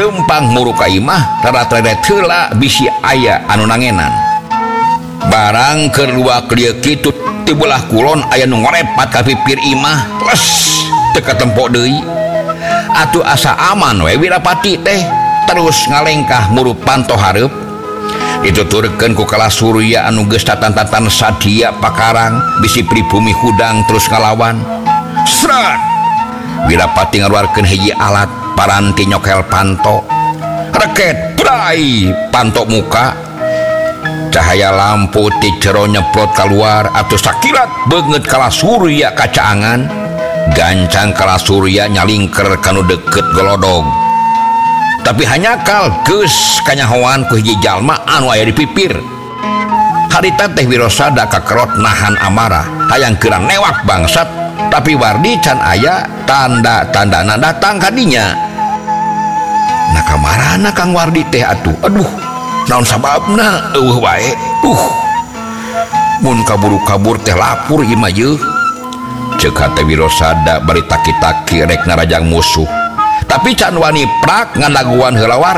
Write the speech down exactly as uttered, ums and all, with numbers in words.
rempang muruka imah tara-tara heula bisi aya anu nangenan barang kedua klieu kitu ti belah kulon aya nu ngorepat ka pipir imah les teu katempo deui atuh asa aman we Wirapati teh terus ngalengkah murup panto hareup dituturkeun ku Kala Surya anu geus tatan-tatan sadia pakarang bisi pribumi hudang terus ngalawan srat Wirapati ngaluarkeun hiji alat paranti nyokel panto reket brai panto muka cahaya lampu ti cero nyeprot keluar atuh sakilat beungeut Kala Surya kacaangan gancang Kala Surya nyalingker kanu deket golodog tapi hanyakal geus kanyahoan ku hiji jalma anu aya di pipir harita teh Wirosada kakerot nahan amarah hayang keurang newak bangsat tapi wardi can aya tanda-tandana datang kadinya nah kamarana Kang Wardi teh atuh aduh naon sababna eueuh wae uh mun kaburu-kabur teh lapur ieu mah yeuh ceuk hate Wirosada bari taki-taki rek narajang musuh tapi can wani prak ngadaguan heula